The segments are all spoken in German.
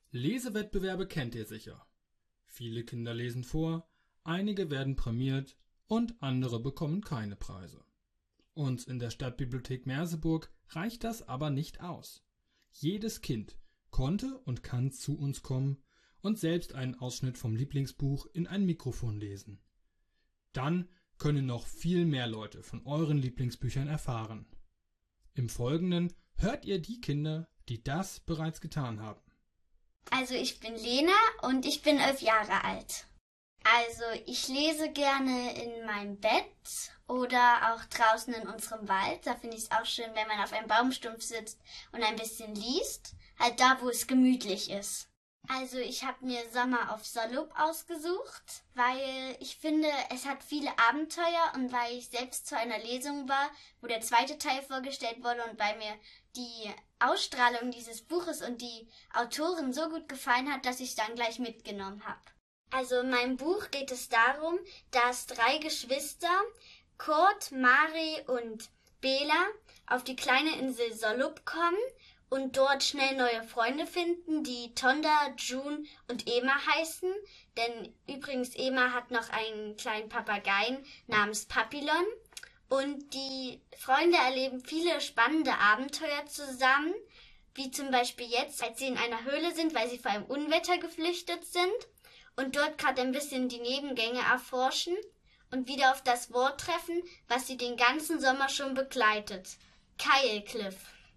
Lesewettbewerbe kennt ihr sicher. Viele Kinder lesen vor, einige werden prämiert und andere bekommen keine Preise. Uns in der Stadtbibliothek Merseburg reicht das aber nicht aus. Jedes Kind konnte und kann zu uns kommen und selbst einen Ausschnitt vom Lieblingsbuch in ein Mikrofon lesen. Dann können noch viel mehr Leute von euren Lieblingsbüchern erfahren. Im Folgenden hört ihr die Kinder, die das bereits getan haben. Also ich bin Lena und ich bin 11 Jahre alt. Also ich lese gerne in meinem Bett oder auch draußen in unserem Wald. Da finde ich es auch schön, wenn man auf einem Baumstumpf sitzt und ein bisschen liest. Halt da, wo es gemütlich ist. Also ich habe mir Sommer auf Sollup ausgesucht, weil ich finde, es hat viele Abenteuer und weil ich selbst zu einer Lesung war, wo der zweite Teil vorgestellt wurde und weil mir die Ausstrahlung dieses Buches und die Autorin so gut gefallen hat, dass ich es dann gleich mitgenommen habe. Also in meinem Buch geht es darum, dass 3 Geschwister, Kurt, Mari und Bela, auf die kleine Insel Sollup kommen und dort schnell neue Freunde finden, die Tonda, June und Ema heißen. Denn übrigens Ema hat noch einen kleinen Papageien namens Papillon. Und die Freunde erleben viele spannende Abenteuer zusammen, wie zum Beispiel jetzt, als sie in einer Höhle sind, weil sie vor einem Unwetter geflüchtet sind und dort gerade ein bisschen die Nebengänge erforschen und wieder auf das Wort treffen, was sie den ganzen Sommer schon begleitet. Keilcliff.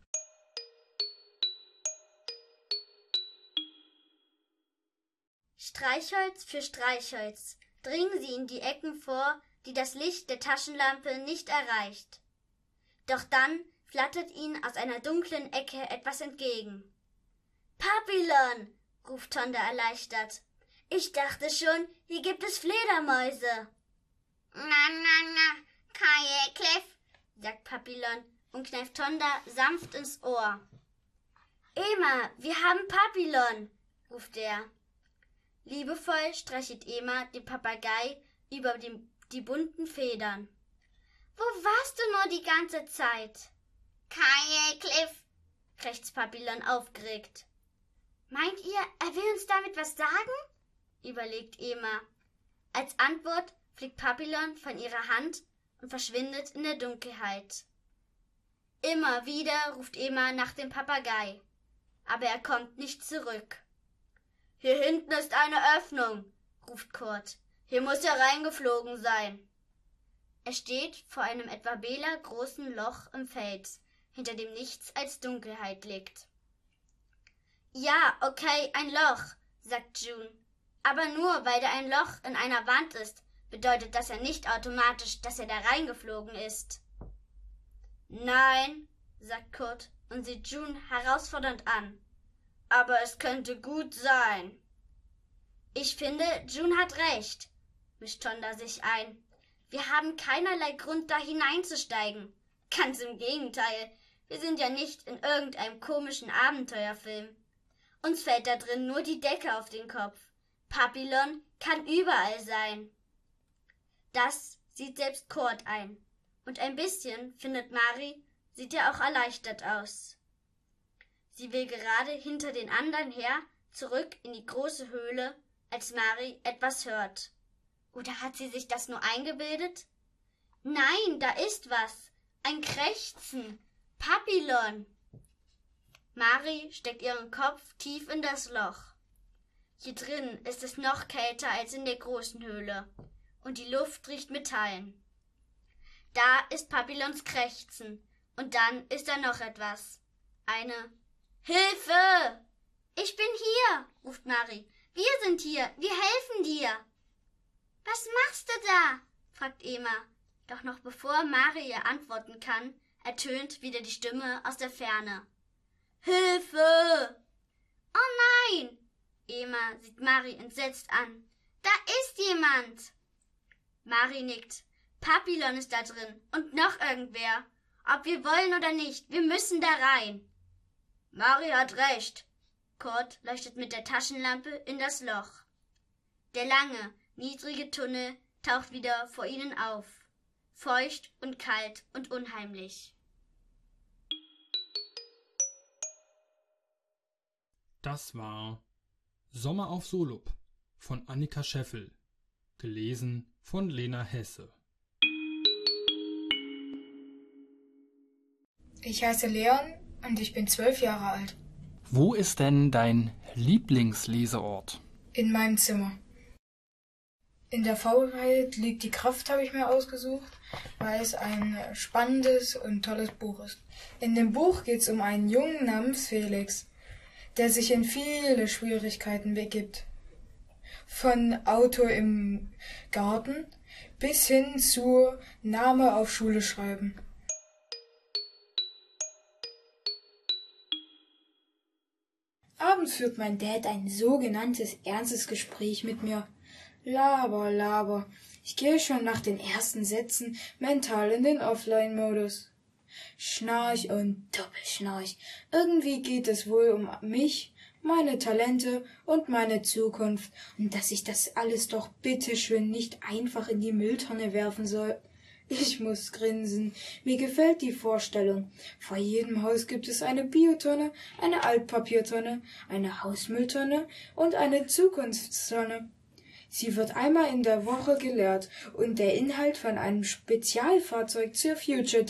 Streichholz für Streichholz dringen sie in die Ecken vor, die das Licht der Taschenlampe nicht erreicht. Doch dann flattert ihnen aus einer dunklen Ecke etwas entgegen. »Papillon«, ruft Tonda erleichtert. »Ich dachte schon, hier gibt es Fledermäuse.« »Na, Keilcliff«, sagt Papillon und kneift Tonda sanft ins Ohr. »Ema, wir haben Papillon«, ruft er. Liebevoll streichelt Ema den Papagei über die bunten Federn. »Wo warst du nur die ganze Zeit?« »Keilcliff«, krächzt Papillon aufgeregt. »Meint ihr, er will uns damit was sagen?« überlegt Ema. Als Antwort fliegt Papillon von ihrer Hand und verschwindet in der Dunkelheit. Immer wieder ruft Ema nach dem Papagei, aber er kommt nicht zurück. »Hier hinten ist eine Öffnung«, ruft Kurt. »Hier muss er reingeflogen sein.« Er steht vor einem etwa Bela großen Loch im Fels, hinter dem nichts als Dunkelheit liegt. »Ja, okay, ein Loch«, sagt June. »Aber nur, weil da ein Loch in einer Wand ist, bedeutet das ja nicht automatisch, dass er da reingeflogen ist.« »Nein«, sagt Kurt und sieht June herausfordernd an. »Aber es könnte gut sein.« »Ich finde, June hat recht«, mischt Tonda sich ein. »Wir haben keinerlei Grund, da hineinzusteigen. Ganz im Gegenteil, wir sind ja nicht in irgendeinem komischen Abenteuerfilm. Uns fällt da drin nur die Decke auf den Kopf. Papillon kann überall sein.« Das sieht selbst Kurt ein. Und ein bisschen, findet Mari, sieht er auch erleichtert aus. Sie will gerade hinter den anderen her, zurück in die große Höhle, als Mari etwas hört. Oder hat sie sich das nur eingebildet? Nein, da ist was. Ein Krächzen. Papillon. Mari steckt ihren Kopf tief in das Loch. Hier drin ist es noch kälter als in der großen Höhle. Und die Luft riecht Metallen. Da ist Papillons Krächzen. Und dann ist da noch etwas. Eine »Hilfe! Ich bin hier«, ruft Mari. »Wir sind hier, wir helfen dir.« »Was machst du da?«, fragt Ema. Doch noch bevor Mari ihr antworten kann, ertönt wieder die Stimme aus der Ferne. »Hilfe!« »Oh nein!« Ema sieht Mari entsetzt an. »Da ist jemand!« Mari nickt. Papillon ist da drin und noch irgendwer. Ob wir wollen oder nicht, wir müssen da rein. Mari hat recht. Kurt leuchtet mit der Taschenlampe in das Loch. Der lange, niedrige Tunnel taucht wieder vor ihnen auf. Feucht und kalt und unheimlich. Das war Sommer auf Solub von Annika Scheffel. Gelesen von Lena Hesse. Ich heiße Leon und ich bin 12 Jahre alt. Wo ist denn dein Lieblingsleseort? In meinem Zimmer. In der Faulheit liegt die Kraft, habe ich mir ausgesucht, weil es ein spannendes und tolles Buch ist. In dem Buch geht es um einen Jungen namens Felix, der sich in viele Schwierigkeiten begibt. Von Auto im Garten bis hin zu Name auf Schule schreiben. Abends führt mein Dad ein sogenanntes ernstes Gespräch mit mir. Laber, laber. Ich gehe schon nach den ersten Sätzen mental in den Offline-Modus. Schnarch und Doppelschnarch. Irgendwie geht es wohl um mich, meine Talente und meine Zukunft und dass ich das alles doch bitteschön nicht einfach in die Mülltonne werfen soll. Ich muss grinsen. Mir gefällt die Vorstellung. Vor jedem Haus gibt es eine Biotonne, eine Altpapiertonne, eine Hausmülltonne und eine Zukunftstonne. Sie wird einmal in der Woche geleert und der Inhalt von einem Spezialfahrzeug zur Future